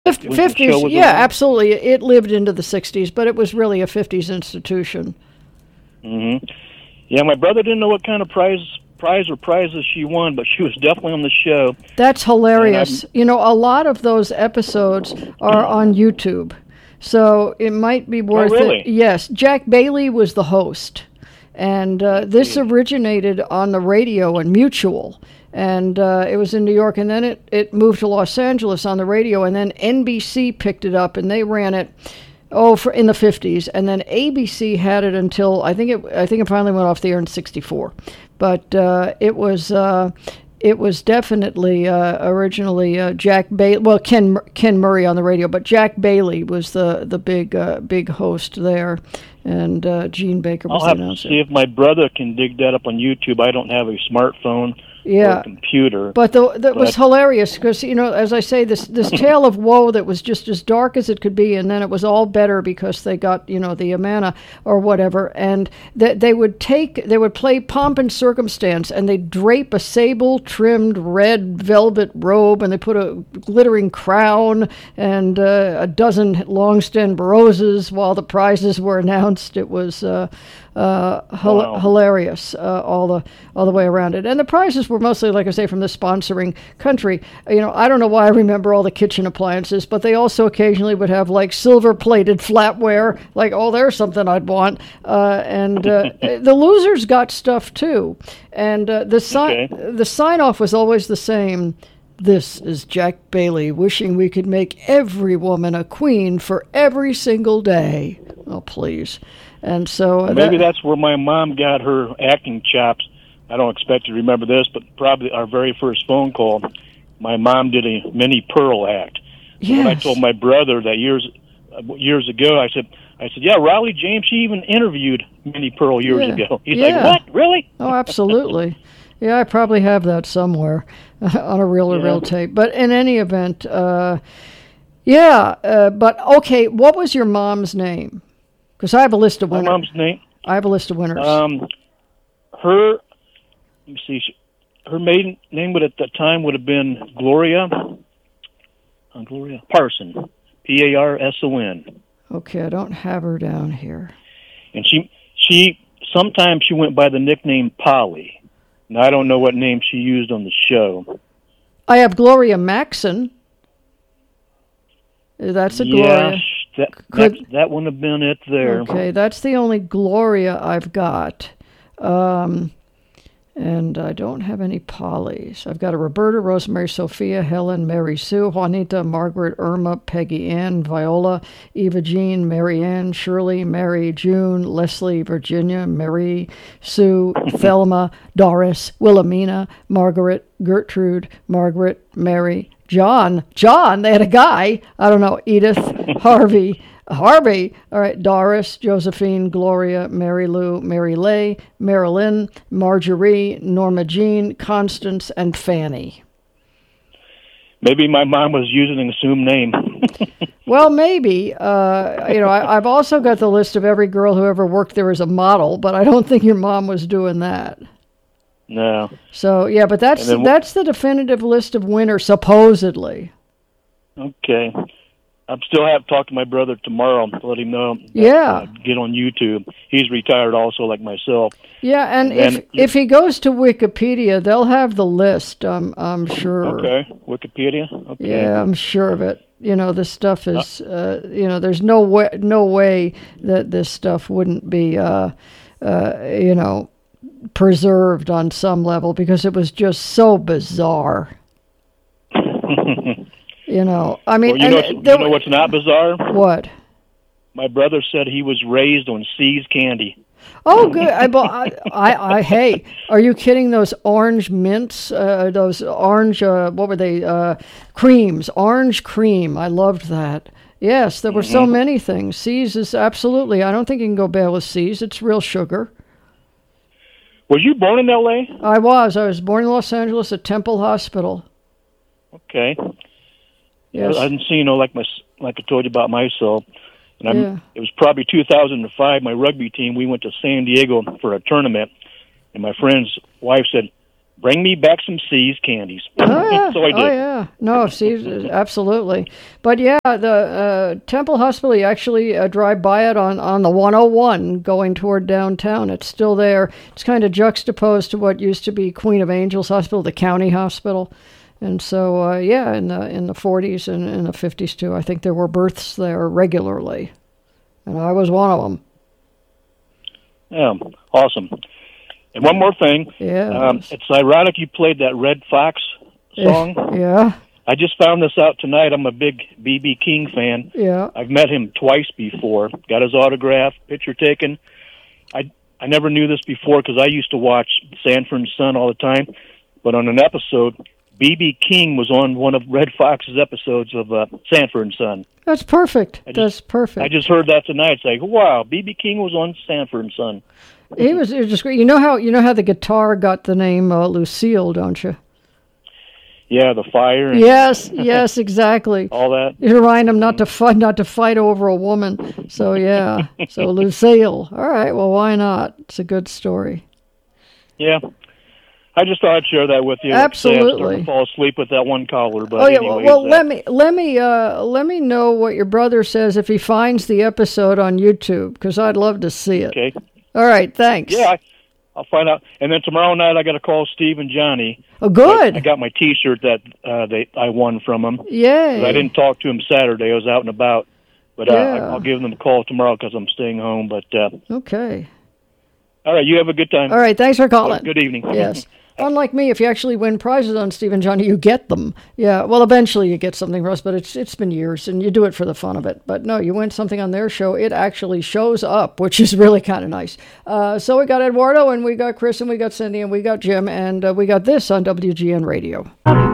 when the show 50s, was yeah, around? absolutely. It lived into the 60s, but it was really a 50s institution. Hmm. Yeah, my brother didn't know what kind of prizes she won, but she was definitely on the show. That's And hilarious. You know, a lot of those episodes are on YouTube. So it might be Oh, worth really? it. Yes, Jack Bailey was the host. And this originated on the radio in Mutual. And it was in New York. And then it moved to Los Angeles on the radio. And then NBC picked it up and they ran it. In the 50s, and then ABC had it until I think it finally went off the air in '64, but it was definitely originally Jack Bailey. Well, Ken Murray on the radio, but Jack Bailey was the big host there, and Gene Baker was I'll the have to announcer. see if my brother can dig that up on YouTube. I don't have a smartphone or a computer. But that was hilarious because, you know, as I say, this tale of woe that was just as dark as it could be, and then it was all better because they got, you know, the Amana or whatever, and they would play Pomp and Circumstance, and they'd drape a sable-trimmed red velvet robe, and they put a glittering crown and a dozen long-stemmed roses while the prizes were announced. It was hilarious all the way around it, and the prizes were mostly, like I say, from the sponsoring country. You know, I don't know why I remember all the kitchen appliances, but they also occasionally would have like silver-plated flatware. Like, oh, there's something I'd want. And the losers got stuff too, and the sign-off was always the same. This is Jack Bailey wishing we could make every woman a queen for every single day. Oh, please. And so maybe that's where my mom got her acting chops. I don't expect you to remember this, but probably our very first phone call, my mom did a Minnie Pearl act. Yes. When I told my brother that years ago, I said, yeah, Raleigh James, she even interviewed Minnie Pearl years ago. He's like, what? Really? Oh, absolutely. Yeah, I probably have that somewhere on a reel-to-reel tape. But in any event, but okay, what was your mom's name? Because I have a list of winners. My mom's name? I have a list of winners. Let me see. Her maiden name at the time would have been Gloria Parson, Parson. Okay, I don't have her down here. And she sometimes she went by the nickname Polly. Now I don't know what name she used on the show. I have Gloria Maxson. That's a Gloria. That wouldn't have been it there. Okay, that's the only Gloria I've got. And I don't have any Pollys. I've got a Roberta, Rosemary, Sophia, Helen, Mary Sue, Juanita, Margaret, Irma, Peggy Ann, Viola, Eva Jean, Mary Ann, Shirley, Mary, June, Leslie, Virginia, Mary Sue, Thelma, Doris, Wilhelmina, Margaret, Gertrude, Margaret, Mary, John, they had a guy, I don't know, Edith, Harvey, all right, Doris, Josephine, Gloria, Mary Lou, Mary Lay, Marilyn, Marjorie, Norma Jean, Constance, and Fanny. Maybe my mom was using an assumed name. Well, maybe. I've also got the list of every girl who ever worked there as a model, but I don't think your mom was doing that. No. So, yeah, but that's the definitive list of winners, supposedly. Okay. I still have to talk to my brother tomorrow to let him know. Get on YouTube. He's retired also, like myself. Yeah, and if he goes to Wikipedia, they'll have the list. I'm sure. Okay, Wikipedia. Okay. Yeah, I'm sure of it. You know, this stuff is. There's no way that this stuff wouldn't be. Preserved on some level because it was just so bizarre. I mean, well, you know what's not bizarre? What? My brother said he was raised on See's candy. Oh, good. Hey, are you kidding? Those orange mints, those orange, what were they? Creams, orange cream. I loved that. Yes, there were so many things. See's is absolutely. I don't think you can go bad with See's. It's real sugar. Were you born in L.A.? I was born in Los Angeles at Temple Hospital. Okay. Yes. I didn't see, like I told you about myself. And it was probably 2005, my rugby team, we went to San Diego for a tournament. And my friend's wife said, bring me back some See's candies. Oh, yeah. So I did. Oh, yeah. No, see, absolutely. But yeah, the Temple Hospital, you actually drive by it on the 101 going toward downtown. It's still there. It's kind of juxtaposed to what used to be Queen of Angels Hospital, the county hospital. And so, yeah, in the 40s and in the 50s, too, I think there were births there regularly. And I was one of them. Yeah, awesome. And one more thing. Yeah. It's ironic you played that Red Fox song. Yeah. I just found this out tonight. I'm a big B.B. King fan. Yeah. I've met him twice before. Got his autograph, picture taken. I never knew this before because I used to watch Sanford and Son all the time. But on an episode, B.B. King was on one of Red Fox's episodes of Sanford and Son. That's perfect. That's perfect. I just heard that tonight. It's like, wow, B.B. King was on Sanford and Son. He was just great. You know how the guitar got the name Lucille, don't you? Yeah, the fire. And yes, exactly. All that. You remind him not to fight over a woman. So yeah, so Lucille. All right, well, why not? It's a good story. Yeah, I just thought I'd share that with you. Absolutely. I'm starting to fall asleep with that one caller. But oh yeah, anyways, well let me know what your brother says if he finds the episode on YouTube because I'd love to see it. Okay. All right, thanks. Yeah, I'll find out. And then tomorrow night I got to call Steve and Johnny. Oh, good. I got my T-shirt that I won from them. Yay. I didn't talk to him Saturday. I was out and about. But Yeah. I'll give them a call tomorrow because I'm staying home. But Okay. all right, you have a good time. All right, thanks for calling. Good evening. Yes. Unlike me, if you actually win prizes on Steve and Johnny, you get them. Yeah, well, eventually you get something, Russ, but it's been years, and you do it for the fun of it. But no, you win something on their show, it actually shows up, which is really kind of nice. So we got Eduardo, and we got Chris, and we got Cindy, and we got Jim, and we got this on WGN Radio.